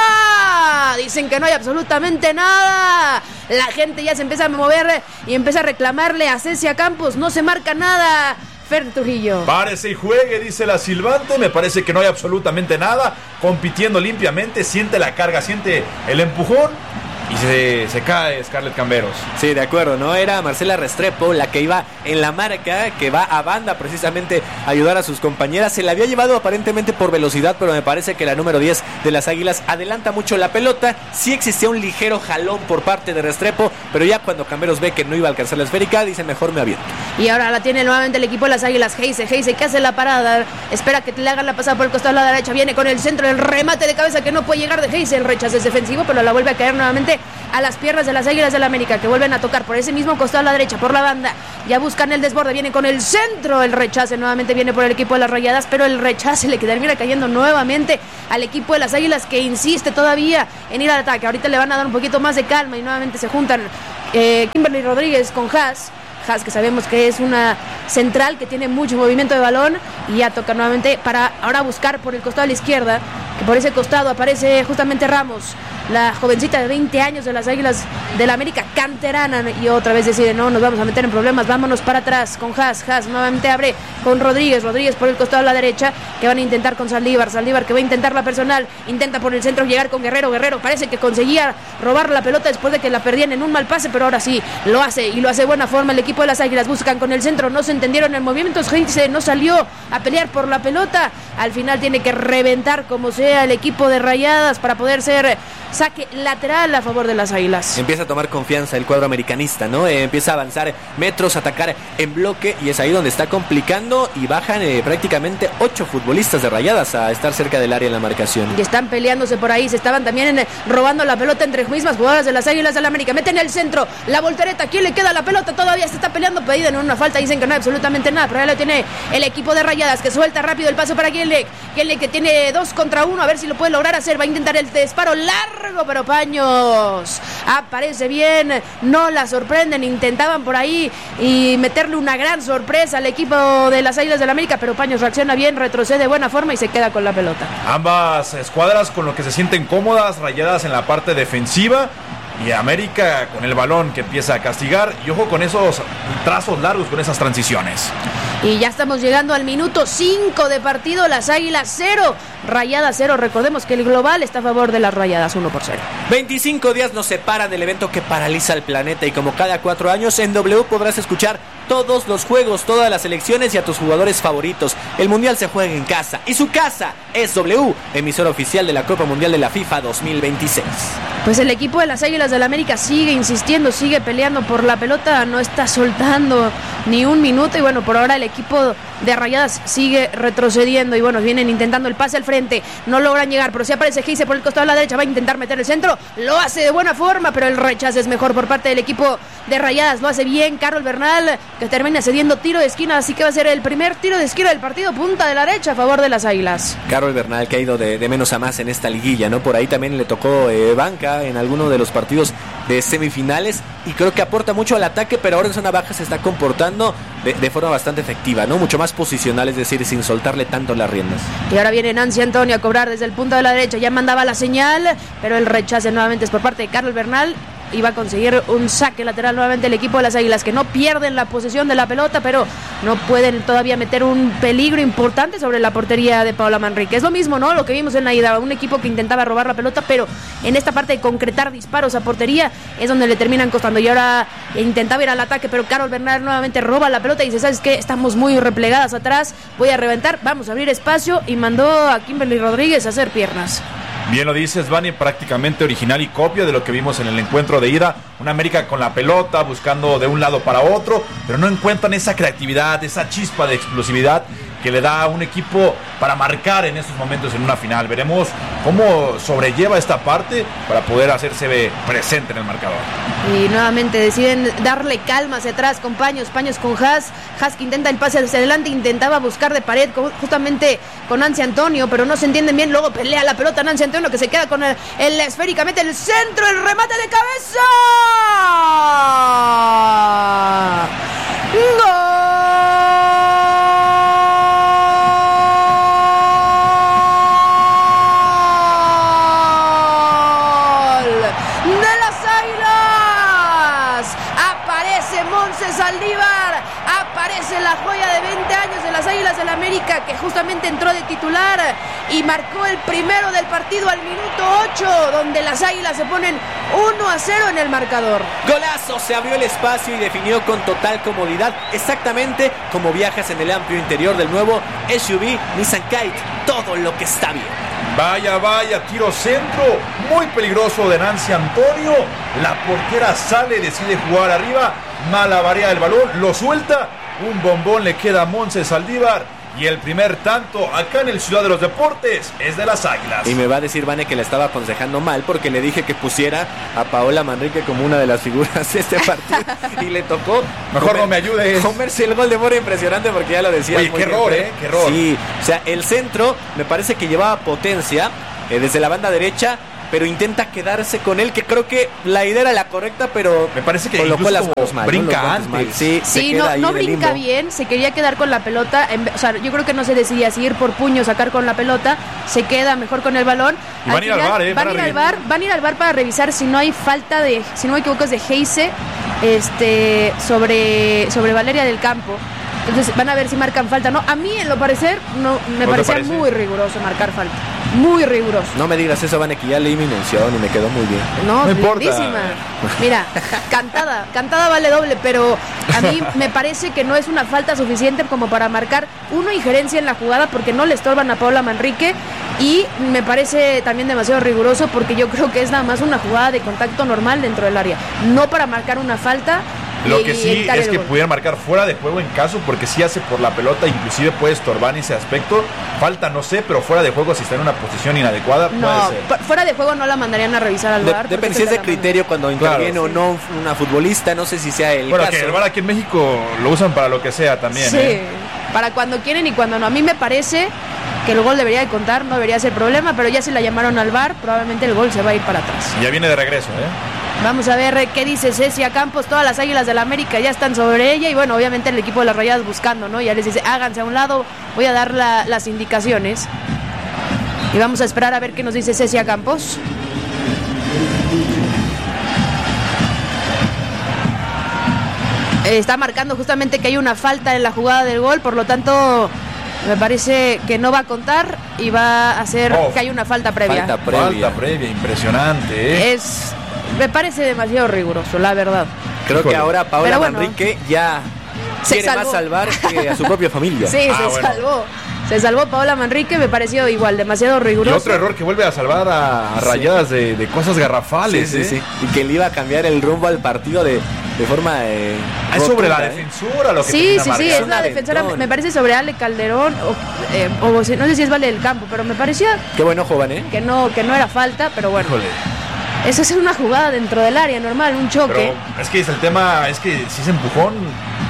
falta, dicen que no hay absolutamente nada, la gente ya se empieza a mover y empieza a reclamarle a Cecia Campos, no se marca nada. Fer Trujillo. Párese y juegue, dice la silbante. Me parece que no hay absolutamente nada. Compitiendo limpiamente, siente la carga, siente el empujón y se cae Scarlett Camberos. Sí, de acuerdo, ¿no? Era Marcela Restrepo la que iba en la marca, que va a banda precisamente a ayudar a sus compañeras. Se la había llevado aparentemente por velocidad, pero me parece que la número 10 de las Águilas adelanta mucho la pelota. Sí existía un ligero jalón por parte de Restrepo, pero ya cuando Camberos ve que no iba a alcanzar la esférica, dice mejor me aviento. Y ahora la tiene nuevamente el equipo de las Águilas. Heise que hace la parada, espera que le hagan la pasada por el costado a la derecha, viene con el centro, el remate de cabeza que no puede llegar de Heise, el rechazo es defensivo, pero la vuelve a caer nuevamente a las piernas de las Águilas del América, que vuelven a tocar por ese mismo costado a la derecha, por la banda, ya buscan el desborde, viene con el centro, el rechace nuevamente viene por el equipo de las Rayadas, pero el rechace le termina cayendo nuevamente al equipo de las Águilas, que insiste todavía en ir al ataque. Ahorita le van a dar un poquito más de calma y nuevamente se juntan Kimberly Rodríguez con Haas, que sabemos que es una central que tiene mucho movimiento de balón, y ya toca nuevamente para ahora buscar por el costado a la izquierda, que por ese costado aparece justamente Ramos, la jovencita de 20 años de las Águilas del América, canterana, y otra vez decide, no, nos vamos a meter en problemas, vámonos para atrás con Haas nuevamente abre con Rodríguez por el costado a la derecha, que van a intentar con Saldívar que va a intentar la personal, intenta por el centro llegar con Guerrero, parece que conseguía robar la pelota después de que la perdían en un mal pase, pero ahora sí, lo hace, y lo hace de buena forma el equipo de las Águilas, buscan con el centro, no se entendieron en movimientos, Heinze no salió a pelear por la pelota, al final tiene que reventar como sea el equipo de Rayadas para poder ser saque lateral a favor de las Águilas. Empieza a tomar confianza el cuadro americanista, ¿no? Empieza a avanzar metros, atacar en bloque, y es ahí donde está complicando, y bajan prácticamente 8 futbolistas de Rayadas a estar cerca del área en la marcación. Y están peleándose por ahí, se estaban también robando la pelota entre mismas jugadoras de las Águilas del América, meten el centro, la voltereta, ¿quién le queda la pelota? Todavía se está peleando, pedida en una falta, dicen que no hay absolutamente nada, pero ya lo tiene el equipo de Rayadas, que suelta rápido el paso para Kielek que tiene 2 contra 1, a ver si lo puede lograr hacer, va a intentar el disparo largo, pero Paños aparece bien, no la sorprenden, intentaban por ahí y meterle una gran sorpresa al equipo de las Águilas del América, pero Paños reacciona bien, retrocede de buena forma y se queda con la pelota. Ambas escuadras con lo que se sienten cómodas, Rayadas en la parte defensiva y América con el balón que empieza a castigar, y ojo con esos trazos largos, con esas transiciones. Y ya estamos llegando al minuto 5 de partido, las Águilas 0, Rayadas 0, recordemos que el global está a favor de las Rayadas 1-0. 25 días nos separan del evento que paraliza el planeta, y como cada 4 años en W podrás escuchar todos los juegos, todas las selecciones y a tus jugadores favoritos. El Mundial se juega en casa, y su casa es W, emisora oficial de la Copa Mundial de la FIFA 2026. Pues el equipo de las Águilas del América sigue insistiendo, sigue peleando por la pelota, no está soltando ni un minuto, y bueno, por ahora el equipo de Rayadas sigue retrocediendo, y bueno, vienen intentando el pase al frente, no logran llegar, pero sí aparece Heise por el costado de la derecha, va a intentar meter el centro, lo hace de buena forma, pero el rechazo es mejor por parte del equipo de Rayadas, lo hace bien Carol Bernal, que termina cediendo tiro de esquina, así que va a ser el primer tiro de esquina del partido, punta de la derecha a favor de las Águilas. Carol Bernal, que ha ido de menos a más en esta liguilla, ¿no? Por ahí también le tocó banca baja en alguno de los partidos de semifinales y creo que aporta mucho al ataque, pero ahora en zona baja se está comportando de forma bastante efectiva, ¿no? Mucho más posicional, es decir, sin soltarle tanto las riendas. Y ahora viene Nancy Antonio a cobrar desde el punto de la derecha, ya mandaba la señal, pero el rechace nuevamente es por parte de Carlos Bernal. Iba a conseguir un saque lateral nuevamente el equipo de las Águilas, que no pierden la posesión de la pelota, pero no pueden todavía meter un peligro importante sobre la portería de Paola Manrique. Es lo mismo, ¿no? Lo que vimos en la ida, un equipo que intentaba robar la pelota, pero en esta parte de concretar disparos a portería es donde le terminan costando. Y ahora intentaba ir al ataque, pero Carol Bernal nuevamente roba la pelota y dice, ¿sabes qué? Estamos muy replegadas atrás, voy a reventar, vamos a abrir espacio, y mandó a Kimberly Rodríguez a hacer piernas. Bien lo dices, Vani, prácticamente original y copia de lo que vimos en el encuentro de ida. Una América con la pelota, buscando de un lado para otro, pero no encuentran esa creatividad, esa chispa de explosividad que le da a un equipo para marcar en estos momentos en una final. Veremos cómo sobrelleva esta parte para poder hacerse presente en el marcador. Y nuevamente deciden darle calma hacia atrás con Paños con Haas que intenta el pase hacia adelante, intentaba buscar de pared justamente con Nancy Antonio, pero no se entienden bien. Luego pelea la pelota Nancy Antonio, que se queda con el esféricamente el centro, el remate de cabeza. ¡Gol! Saldívar, aparece la joya de 20 años de las Águilas del América, que justamente entró de titular y marcó el primero del partido al minuto 8, donde las Águilas se ponen 1-0 en el marcador. Golazo, se abrió el espacio y definió con total comodidad, exactamente como viajas en el amplio interior del nuevo SUV Nissan Kite, todo lo que está bien. Vaya, tiro centro, muy peligroso de Nancy Antonio. La portera sale, decide jugar arriba, malabarea el balón, lo suelta, un bombón le queda a Montse Saldívar. Y el primer tanto acá en el Ciudad de los Deportes es de las Águilas. Y me va a decir Vane que la estaba aconsejando mal, porque le dije que pusiera a Paola Manrique como una de las figuras de este partido y le tocó no me ayudes. Comerse el gol de Mora impresionante, porque ya lo decía. Oye, qué error, qué error. Sí, o sea, el centro me parece que llevaba potencia desde la banda derecha, pero intenta quedarse con él, que creo que la idea era la correcta, pero me parece que colocó las manos mal, brinca ¿no? antes. Sí, no brinca bien, se quería quedar con la pelota, o sea, yo creo que no se decidía si ir por puño, sacar con la pelota, se queda mejor con el balón. Y van a ir al VAR, van a ir al VAR para revisar si no hay falta de, si no me equivoco, es de Heise, sobre Valeria del Campo. Entonces van a ver si marcan falta, ¿no? A mí, en lo parecer, no me parecía muy riguroso marcar falta. Muy riguroso. No me digas eso, Vane, que ya leí mi mención y me quedó muy bien. No lindísima. Mira, cantada vale doble, pero a mí me parece que no es una falta suficiente como para marcar injerencia en la jugada, porque no le estorban a Paola Manrique, y me parece también demasiado riguroso porque yo creo que es nada más una jugada de contacto normal dentro del área, no para marcar una falta. Lo que sí es que pudieran marcar fuera de juego en caso, porque si hace por la pelota, inclusive puede estorbar en ese aspecto. Falta, no sé, pero fuera de juego, si está en una posición inadecuada, no, puede ser. Fuera de juego no la mandarían a revisar al VAR. Depende si es de criterio cuando interviene o no una futbolista, no sé si sea el caso. Que el VAR aquí en México lo usan para lo que sea también. Sí, para cuando quieren y cuando no. A mí me parece que el gol debería de contar, no debería ser problema, pero ya si la llamaron al VAR, probablemente el gol se va a ir para atrás. Ya viene de regreso, Vamos a ver qué dice Cecia Campos. Todas las Águilas del América ya están sobre ella. Y bueno, obviamente el equipo de las Rayadas buscando, ¿no? Ya les dice, háganse a un lado, voy a dar las indicaciones. Y vamos a esperar a ver qué nos dice Cecia Campos. Está marcando justamente que hay una falta en la jugada del gol, por lo tanto me parece que no va a contar y va a hacer que hay una falta previa. Falta previa, impresionante. Me parece demasiado riguroso, la verdad. Creo que ahora Paola Manrique ya quiere más salvar que a su propia familia. Sí, salvó. Se salvó Paola Manrique, me pareció igual, demasiado riguroso. Y otro error que vuelve a salvar a Rayadas de cosas garrafales. Sí. Y que le iba a cambiar el rumbo al partido de forma... es sobre la defensora lo que sí, es la defensora, me parece sobre Ale Calderón, o no sé si es Vale del Campo, pero me parecía... Qué buen ojo, Van, que no era falta, pero bueno. Híjole. Eso es una jugada dentro del área normal, un choque. Pero es que el tema es que si es empujón,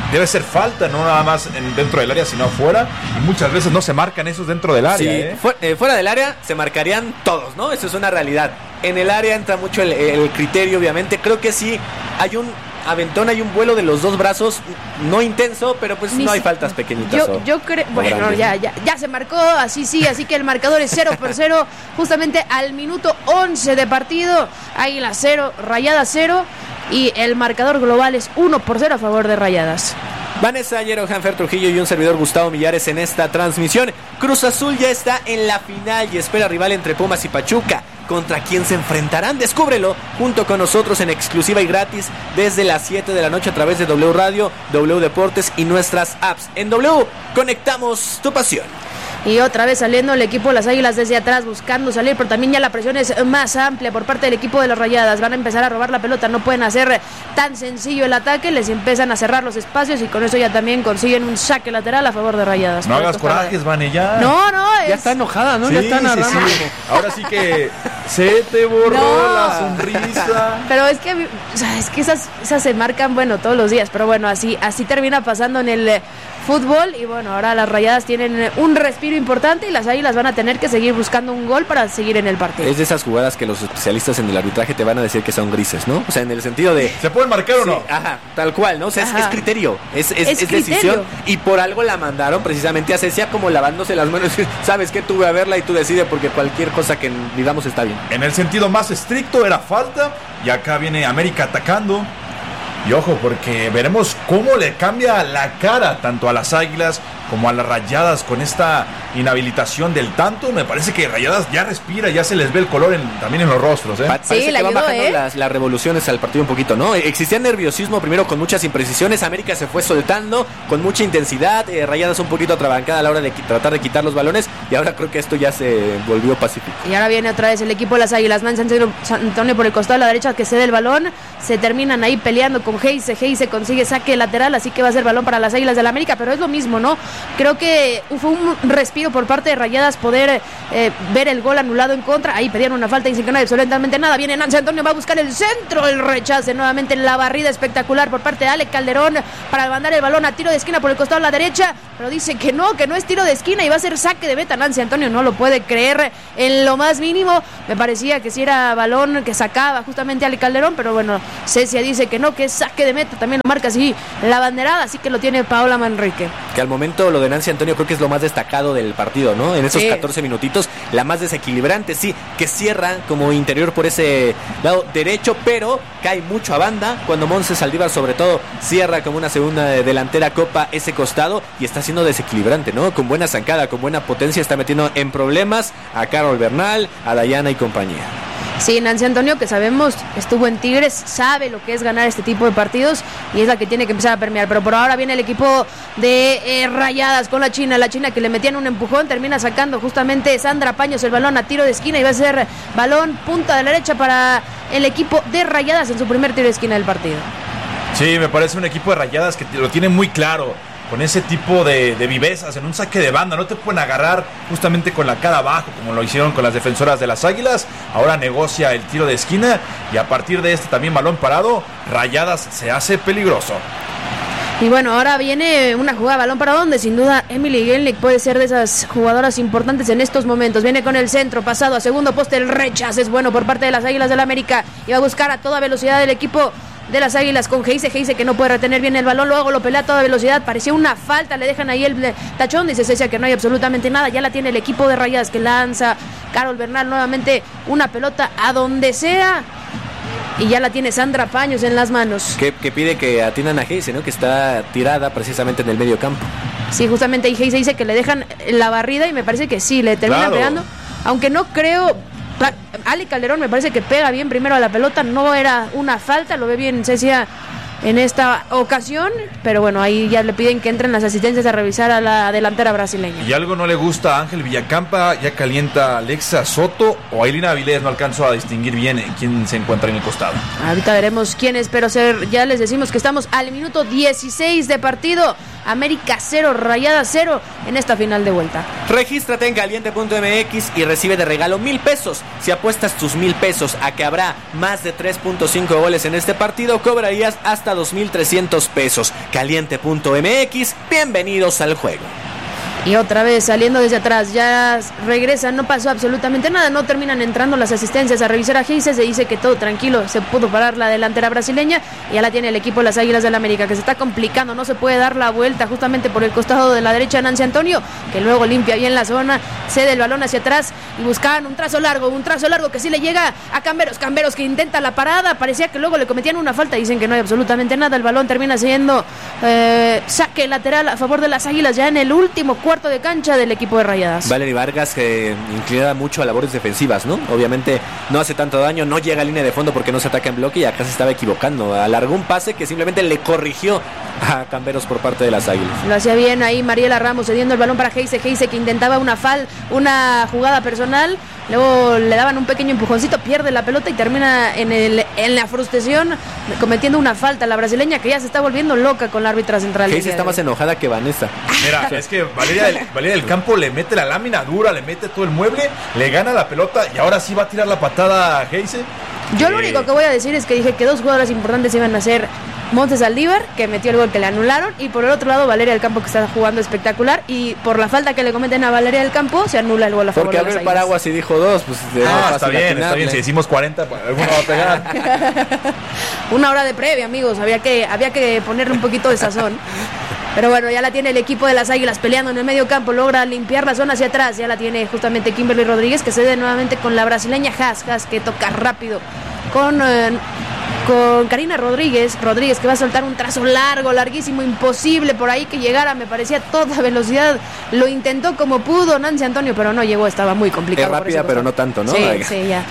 debe ser falta, no nada más dentro del área, sino afuera. Y muchas veces no se marcan esos dentro del área. Sí, fuera del área se marcarían todos, ¿no? Eso es una realidad. En el área entra mucho el criterio, obviamente. Creo que sí hay un aventón, hay un vuelo de los dos brazos, no intenso, pero pues no hay faltas pequeñitas. Yo creo, bueno, ya se marcó, así que el marcador es 0-0, justamente al minuto 11 de partido. Águilas 0, Rayadas 0, y el marcador global es 1-0 a favor de Rayadas. Vanessa Ayero, Hanfer Trujillo y un servidor Gustavo Millares en esta transmisión. Cruz Azul ya está en la final y espera rival entre Pumas y Pachuca. ¿Contra quién se enfrentarán? Descúbrelo junto con nosotros en exclusiva y gratis desde las 7 de la noche a través de W Radio, W Deportes y nuestras apps. En W, conectamos tu pasión. Y otra vez saliendo el equipo de las Águilas desde atrás, buscando salir, pero también ya la presión es más amplia por parte del equipo de las Rayadas. Van a empezar a robar la pelota, no pueden hacer tan sencillo el ataque, les empiezan a cerrar los espacios y con eso ya también consiguen un saque lateral a favor de Rayadas. No hagas corajes, Vane, ya. No, ya está enojada, ¿no? Sí, ya está narrando. Sí. Ahora sí que se te borró la sonrisa. Pero es que esas se marcan, bueno, todos los días, pero bueno, así termina pasando en el fútbol. Y bueno, ahora las Rayadas tienen un respiro importante y las Águilas van a tener que seguir buscando un gol para seguir en el partido. Es de esas jugadas que los especialistas en el arbitraje te van a decir que son grises, ¿no? O sea, en el sentido de... ¿Se pueden marcar o no? Ajá, tal cual, ¿no? O sea, es criterio, es decisión. Y por algo la mandaron precisamente a Cecia como lavándose las manos. ¿Sabes qué? Tú ve a verla y tú decides porque cualquier cosa que digamos está bien. En el sentido más estricto era falta y acá viene América atacando. Y ojo, porque veremos cómo le cambia la cara tanto a las Águilas como a las Rayadas con esta inhabilitación del tanto. Me parece que Rayadas ya respira, ya se les ve el color también en los rostros. Parece que van bajando las revoluciones al partido un poquito, ¿no? Existía nerviosismo primero con muchas imprecisiones. América se fue soltando con mucha intensidad. Rayadas un poquito atrabancada a la hora de tratar de quitar los balones. Y ahora creo que esto ya se volvió pacífico. Y ahora viene otra vez el equipo de las Águilas. Nancy Antonio por el costado de la derecha que cede el balón. Se terminan ahí peleando con Heise. Heise consigue saque lateral, así que va a ser balón para las Águilas del América. Pero es lo mismo, ¿no? Creo que fue un respiro por parte de Rayadas poder ver el gol anulado en contra. Ahí pedían una falta y sin que no hay absolutamente nada. Viene Nancy Antonio, va a buscar el centro, el rechace nuevamente en la barrida espectacular por parte de Ale Calderón para mandar el balón a tiro de esquina por el costado de la derecha, pero dice que no es tiro de esquina y va a ser saque de meta. Nancy Antonio no lo puede creer en lo más mínimo. Me parecía que si era balón que sacaba justamente Ale Calderón, pero bueno, Cecia dice que no, que es saque de meta. También lo marca así la banderada, así que lo tiene Paola Manrique. Que al momento lo de Nancy Antonio creo que es lo más destacado del partido, ¿no? En esos 14 minutitos, la más desequilibrante, sí, que cierra como interior por ese lado derecho, pero cae mucho a banda. Cuando Monse Saldívar, sobre todo, cierra como una segunda delantera, copa ese costado y está siendo desequilibrante, ¿no? Con buena zancada, con buena potencia, está metiendo en problemas a Carol Bernal, a Dayana y compañía. Sí, Nancy Antonio, que sabemos estuvo en Tigres, sabe lo que es ganar este tipo de partidos y es la que tiene que empezar a permear. Pero por ahora viene el equipo de Rayadas con la China que le metían un empujón, termina sacando justamente Sandra Paños el balón a tiro de esquina y va a ser balón punta de la derecha para el equipo de Rayadas en su primer tiro de esquina del partido. Sí, me parece un equipo de Rayadas que lo tiene muy claro. Con ese tipo de vivezas en un saque de banda, no te pueden agarrar justamente con la cara abajo como lo hicieron con las defensoras de las Águilas. Ahora negocia el tiro de esquina y a partir de este también balón parado, Rayadas se hace peligroso. Y bueno, ahora viene una jugada balón para donde sin duda Emily Gelnick puede ser de esas jugadoras importantes en estos momentos. Viene con el centro, pasado a segundo poste, el rechazo es bueno por parte de las Águilas del América y va a buscar a toda velocidad el equipo de las Águilas con Heise que no puede retener bien el balón, luego lo pelea a toda velocidad, parecía una falta, le dejan ahí el tachón, dice Cecia que no hay absolutamente nada, ya la tiene el equipo de Rayadas que lanza Carol Bernal nuevamente una pelota a donde sea y ya la tiene Sandra Paños en las manos. Que pide que atiendan a Heise, ¿no? Que está tirada precisamente en el medio campo. Sí, justamente ahí Heise dice que le dejan la barrida y me parece que sí, le terminan pegando, aunque no creo. Ale Calderón me parece que pega bien primero a la pelota, no era una falta, lo ve bien Cecia en esta ocasión, pero bueno, ahí ya le piden que entren las asistencias a revisar a la delantera brasileña. Y algo no le gusta a Ángel Villacampa, ya calienta Alexa Soto o Ailina Avilés, no alcanzo a distinguir bien quién se encuentra en el costado. Ahorita veremos quién es, pero ya les decimos que estamos al minuto 16 de partido. América 0, Rayadas 0 en esta final de vuelta. Regístrate en caliente.mx y recibe de regalo 1,000 pesos. Si apuestas tus 1,000 pesos a que habrá más de 3.5 goles en este partido, cobrarías hasta 2,300 pesos. Caliente.mx, bienvenidos al juego. Y otra vez saliendo desde atrás, ya regresan, no pasó absolutamente nada, no terminan entrando las asistencias a revisar a Geise, se dice que todo tranquilo, se pudo parar la delantera brasileña y ya la tiene el equipo de las Águilas del América, que se está complicando, no se puede dar la vuelta justamente por el costado de la derecha Nancy Antonio, que luego limpia bien la zona, cede el balón hacia atrás y buscaban un trazo largo que sí le llega a Camberos que intenta la parada, parecía que luego le cometían una falta, dicen que no hay absolutamente nada, el balón termina siendo saque lateral a favor de las Águilas ya en el último cuarto de cancha del equipo de Rayadas. Valery Vargas que inclina mucho a labores defensivas, ¿no? Obviamente no hace tanto daño, no llega a línea de fondo porque no se ataca en bloque y acá se estaba equivocando. Alargó un pase que simplemente le corrigió a Camberos por parte de las Águilas. Lo hacía bien ahí Mariela Ramos cediendo el balón para Geise que intentaba una jugada personal. Luego le daban un pequeño empujoncito, pierde la pelota y termina en la frustración cometiendo una falta. La brasileña que ya se está volviendo loca con la árbitra central. Geise está más enojada que Vanessa. Mira, es que Valeria del Campo le mete la lámina dura, le mete todo el mueble, le gana la pelota y ahora sí va a tirar la patada a Geise. Yo lo único que voy a decir es que dije que dos jugadoras importantes iban a ser Montse Saldívar, que metió el gol que le anularon, y por el otro lado Valeria del Campo, que está jugando espectacular, y por la falta que le cometen a Valeria del Campo se anula el gol a favor porque de las abrió el Águilas. paraguas y dijo 2, pues está bien, si decimos 40 pues alguno va a pegar. Una hora de previa, amigos, había que ponerle un poquito de sazón. Pero bueno, ya la tiene el equipo de las Águilas peleando en el medio campo, logra limpiar la zona hacia atrás, ya la tiene justamente Kimberly Rodríguez, que cede nuevamente con la brasileña Haas, que toca rápido con Karina Rodríguez que va a soltar un trazo larguísimo, imposible por ahí que llegara, me parecía a toda velocidad, lo intentó como pudo Nancy Antonio, pero no llegó, estaba muy complicado. Es rápida, pero no tanto, ¿no? Sí, ya.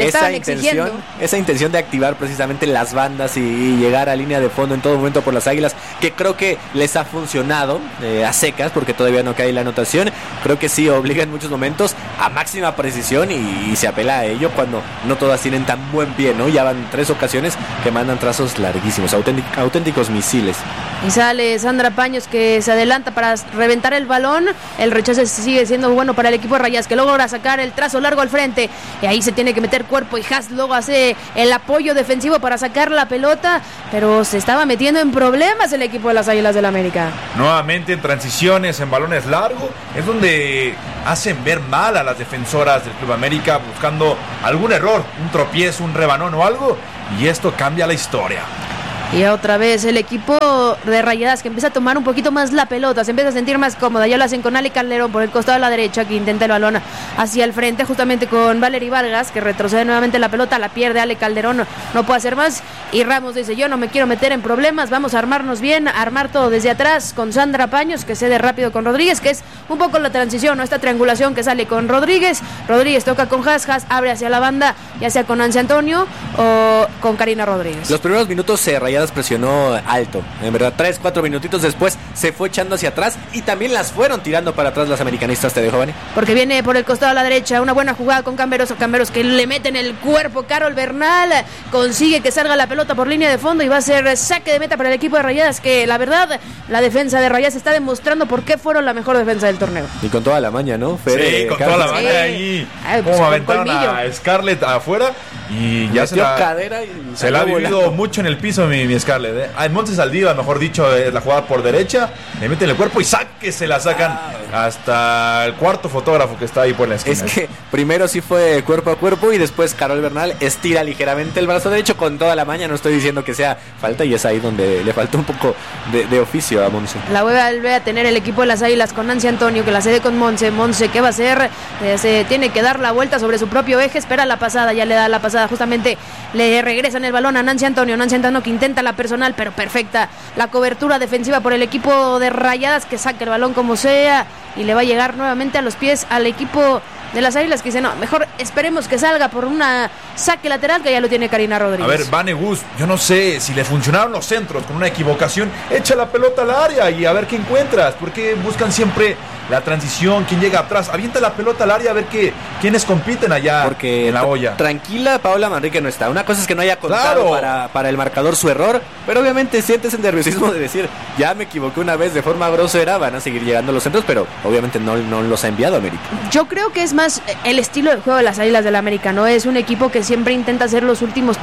Esa intención de activar precisamente las bandas y llegar a línea de fondo en todo momento por las Águilas, que creo que les ha funcionado a secas, porque todavía no cae la anotación, creo que sí obliga en muchos momentos a máxima precisión y se apela a ello cuando no todas tienen tan buen pie, ¿no? Ya van 3 ocasiones que mandan trazos larguísimos, auténticos misiles. Y sale Sandra Paños, que se adelanta para reventar el balón. El rechazo sigue siendo bueno para el equipo de Rayadas, que logra sacar el trazo largo al frente, y ahí se tiene que meter cuerpo, y Haas luego hace el apoyo defensivo para sacar la pelota, pero se estaba metiendo en problemas el equipo de las Águilas del América. Nuevamente en transiciones, en balones largos, es donde hacen ver mal a las defensoras del Club América, buscando algún error, un tropiezo, un rebanón o algo, y esto cambia la historia. Y otra vez el equipo de Rayadas, que empieza a tomar un poquito más la pelota, se empieza a sentir más cómoda. Ya lo hacen con Ali Calderón por el costado de la derecha, que intenta el balón hacia el frente, justamente con Valery Vargas, que retrocede nuevamente la pelota, la pierde Ale Calderón, no puede hacer más. Y Ramos dice: yo no me quiero meter en problemas, vamos a armarnos bien, a armar todo desde atrás con Sandra Paños, que cede rápido con Rodríguez, que es un poco la transición, ¿no? Esta triangulación que sale con Rodríguez toca con Haas abre hacia la banda, ya sea con Nancy Antonio o con Karina Rodríguez. Los primeros minutos Rayadas presionó alto, en verdad, 3-4 minutitos después se fue echando hacia atrás y también las fueron tirando para atrás las americanistas, te dejo, Vani. Porque viene por el costado a la derecha una buena jugada con Camberos que le mete en el cuerpo. Carol Bernal consigue que salga la pelota por línea de fondo y va a ser saque de meta para el equipo de Rayadas, que la verdad, la defensa de Rayadas está demostrando por qué fueron la mejor defensa del torneo. Y con toda la maña, ¿no? Fede, sí, con toda la maña ahí. Pues como aventaron a Scarlett afuera y ya se la ha vivido mucho en el piso mi Scarlett, ¿eh? Montse Saldívar, mejor dicho, la jugada por derecha, le meten el cuerpo y se la sacan hasta el cuarto fotógrafo que está ahí por la esquina. Es que primero sí fue cuerpo a cuerpo y después Carol Bernal estira ligeramente el brazo derecho con toda la maña. No estoy diciendo que sea falta, y es ahí donde le faltó un poco de oficio a Montse. La vuelve a tener el equipo de las Águilas con Nancy Antonio, que la cede con Montse. ¿Qué va a hacer? Se tiene que dar la vuelta sobre su propio eje, espera la pasada, ya le da la pasada, justamente le regresan el balón a Nancy Antonio, que intenta la personal, pero perfecta la cobertura defensiva por el equipo de Rayadas, que saca el balón como sea y le va a llegar nuevamente a los pies al equipo de las Águilas que dice, no, mejor esperemos que salga por una saque lateral que ya lo tiene Karina Rodríguez. A ver, Vane Gus, yo no sé si le funcionaron los centros con una equivocación, echa la pelota al área y a ver qué encuentras, porque buscan siempre la transición, quién llega atrás, avienta la pelota al área a ver quiénes compiten allá porque en la olla. Tranquila, Paola Manrique no está. Una cosa es que no haya contado para el marcador su error, pero obviamente sientes el nerviosismo de decir, ya me equivoqué una vez de forma grosera, van a seguir llegando los centros, pero obviamente no los ha enviado América. Yo creo que es más el estilo de juego de las Águilas del América, ¿no? Es un equipo que siempre intenta ser los últimos